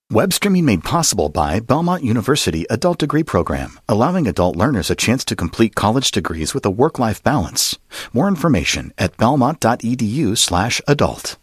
Web streaming made possible by Belmont University Adult Degree Program, allowing adult learners a chance to complete college degrees with a work-life balance. More information at belmont.edu/adult.